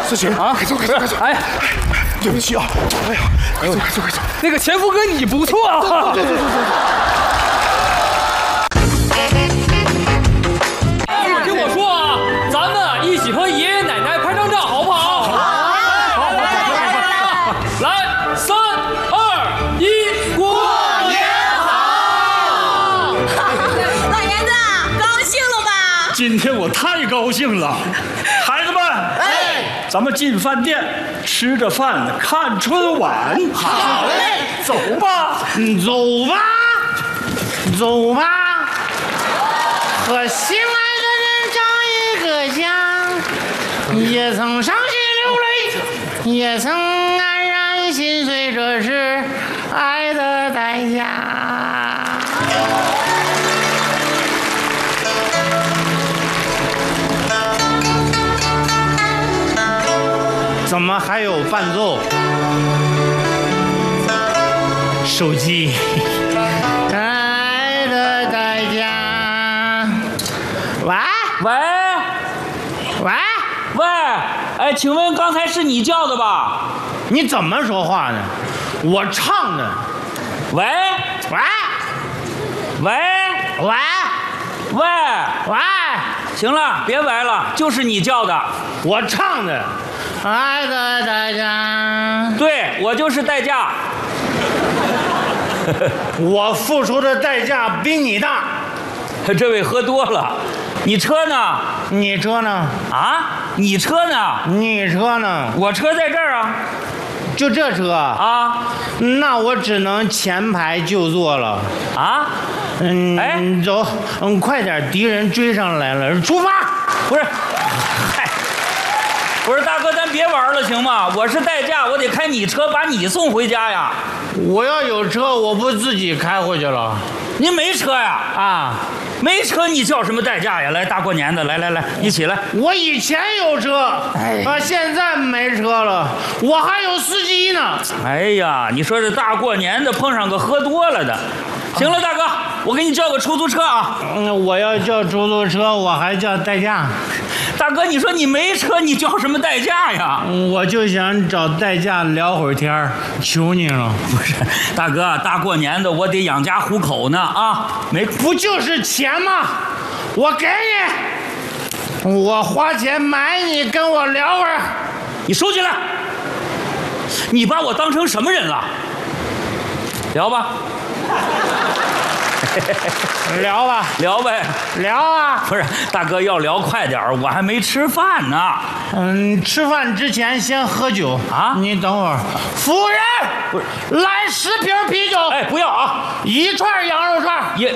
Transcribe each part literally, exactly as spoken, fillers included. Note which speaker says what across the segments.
Speaker 1: 志勤啊，快走快走快走！哎，对不起啊！哎呀，快走快走快走！
Speaker 2: 那个前夫哥你不错啊！
Speaker 1: 走走走走走！
Speaker 2: 听我说啊，咱们一起和爷爷奶奶拍张照，好不好？好啊！好，来来来，来，三二一，过年好！
Speaker 3: 老爷子，高兴了吧？
Speaker 4: 今天我太高兴了，孩子们，哎，咱们进饭店，吃着饭看春晚。
Speaker 3: 好嘞，
Speaker 4: 走吧，
Speaker 5: 走吧，走吧，和心爱的人长一个家，也曾伤心流泪，也曾黯然心碎，这是爱的代价。怎么还有伴奏？手机。爱的代价。喂
Speaker 6: 喂
Speaker 5: 喂
Speaker 6: 喂，哎，请问刚才是你叫的吧？
Speaker 5: 你怎么说话呢？我唱的。
Speaker 6: 喂
Speaker 5: 喂
Speaker 6: 喂
Speaker 5: 喂
Speaker 6: 喂，
Speaker 5: 喂，
Speaker 6: 行了，别喂了，就是你叫的。
Speaker 5: 我唱的。爱的代价。
Speaker 6: 对，我就是代驾。
Speaker 5: 我付出的代价比你大。
Speaker 6: 这位喝多了。你车呢？
Speaker 5: 你车呢？
Speaker 6: 啊？你车呢？
Speaker 5: 你车呢？
Speaker 6: 我车在这儿啊。
Speaker 5: 就这车
Speaker 6: 啊？
Speaker 5: 那我只能前排就坐了。
Speaker 6: 啊？
Speaker 5: 嗯，
Speaker 6: 哎，
Speaker 5: 走，嗯，快点，敌人追上来了，出发！
Speaker 6: 不是，嗨，不是大哥，咱别玩了行吗？我是代驾，我得开你车把你送回家呀。
Speaker 5: 我要有车，我不自己开回去了。
Speaker 6: 您没车呀？
Speaker 5: 啊，
Speaker 6: 没车你叫什么代驾呀？来，大过年的，来来来，一起来。
Speaker 5: 我以前有车，
Speaker 6: 哎
Speaker 5: 啊，现在没车了，我还有司机呢。
Speaker 6: 哎呀，你说这大过年的碰上个喝多了的。行了，大哥，我给你叫个出租车啊。
Speaker 5: 嗯，我要叫出租车，我还叫代驾。
Speaker 6: 大哥，你说你没车，你叫什么代驾呀？
Speaker 5: 我就想找代驾聊会儿天儿，求你了。
Speaker 6: 不是，大哥，大过年的我得养家糊口呢啊！没，
Speaker 5: 不就是钱吗？我给你，我花钱买你，跟我聊会儿。
Speaker 6: 你收起来！你把我当成什么人了？聊吧。
Speaker 5: 聊吧，
Speaker 6: 聊呗，
Speaker 5: 聊啊！
Speaker 6: 不是，大哥要聊快点儿，我还没吃饭呢。
Speaker 5: 嗯，吃饭之前先喝酒
Speaker 6: 啊！
Speaker 5: 你等会儿，服务员，
Speaker 6: 不是，
Speaker 5: 来十瓶啤酒。
Speaker 6: 哎，不要啊！
Speaker 5: 一串羊肉串
Speaker 6: 也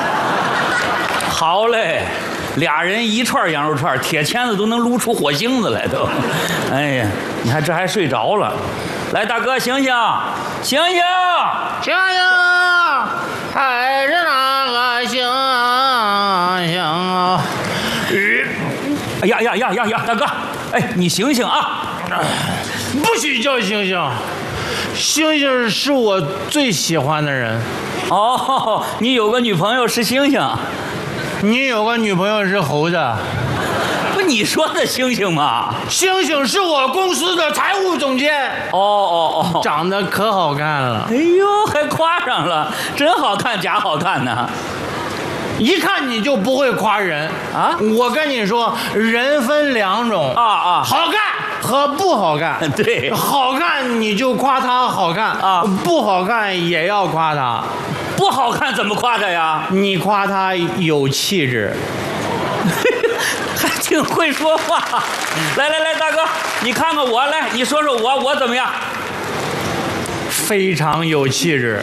Speaker 6: 好嘞，俩人一串羊肉串，铁签子都能撸出火星子来都。哎呀，你看这还睡着了。来，大哥，醒醒，醒醒，
Speaker 5: 醒醒，还是那个醒醒啊！
Speaker 6: 哎呀呀呀呀呀，大哥，哎，你醒醒啊！
Speaker 5: 不许叫星星，星星是我最喜欢的人。
Speaker 6: 哦，你有个女朋友是星星，
Speaker 5: 你有个女朋友是猴子。
Speaker 6: 不，你说的星星吗？
Speaker 5: 星星是我公司的财务总监。
Speaker 6: 哦哦哦，
Speaker 5: 长得可好看了。
Speaker 6: 哎呦，还夸上了，真好看，假好看呢。
Speaker 5: 一看你就不会夸人
Speaker 6: 啊！
Speaker 5: 我跟你说，人分两种
Speaker 6: 啊啊，
Speaker 5: 好看和不好看。
Speaker 6: 对，
Speaker 5: 好看你就夸他好看
Speaker 6: 啊，
Speaker 5: 不好看也要夸他。
Speaker 6: 不好看怎么夸他呀？
Speaker 5: 你夸他有气质。
Speaker 6: 还挺会说话。来来来，大哥，你看看我，来，你说说我，我怎么样？
Speaker 5: 非常有气质。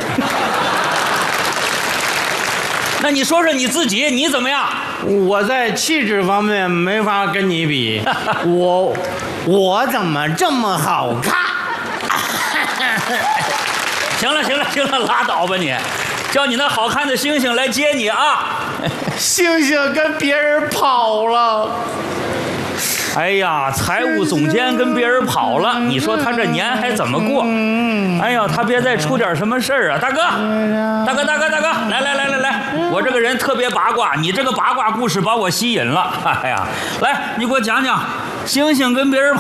Speaker 6: 那你说说你自己，你怎么样？
Speaker 5: 我在气质方面没法跟你比。我我怎么这么好看？
Speaker 6: 行了行了行了，拉倒吧你，叫你那好看的星星来接你啊！
Speaker 5: 星星跟别人跑了。
Speaker 6: 哎呀，财务总监跟别人跑了，你说他这年还怎么过？哎呀，他别再出点什么事儿啊！大哥，大哥，大哥，大哥，来来来来来，我这个人特别八卦，你这个八卦故事把我吸引了。哎呀，来，你给我讲讲，星星跟别人